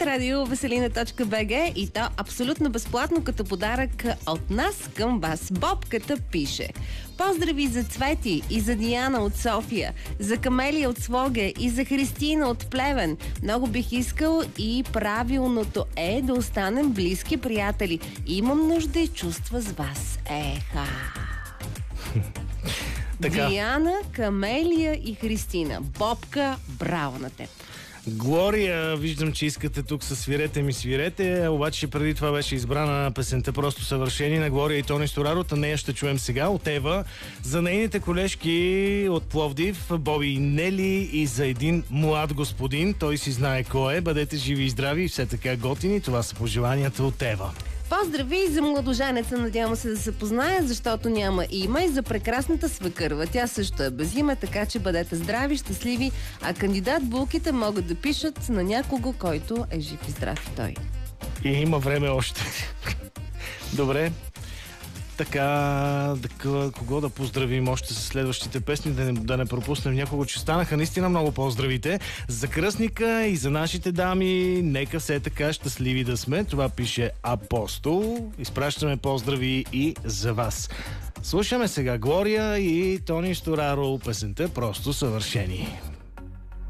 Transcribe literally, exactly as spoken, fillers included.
радио веселина точка би джи и то абсолютно безплатно като подарък от нас към вас. Бобката пише: поздрави за Цвети и за Диана от София, за Камелия от Своге и за Христина от Плевен. Много бих искал и правилното е да останем близки приятели. Имам нужда и чувства с вас. Еха. Така. Диана, Камелия и Христина. Бобка, браво на теб. Глория, виждам, че искате тук със свирете ми свирете, обаче преди това беше избрана песента "Просто съвършени" на Глория и Тони Стораро. Нея ще чуем сега от Ева за нейните колежки от Пловдив, Боби и Нели, и за един млад господин. Той си знае кой е. Бъдете живи и здрави и все така готини. Това са пожеланията от Ева. Поздрави за младоженеца, надявам се да се познае, защото няма име, и за прекрасната свекърва. Тя също е без име, така че бъдете здрави, щастливи, а кандидат булките могат да пишат на някого, който е жив и здрав и той. И има време още. Добре. Така, да, кого да поздравим още с следващите песни, да не, да не пропуснем някого, че станаха наистина много поздравите. За кръстника и за нашите дами, нека все така щастливи да сме. Това пише Апостол. Изпращаме поздрави и за вас. Слушаме сега Глория и Тони Стораро, песента "Просто съвършени".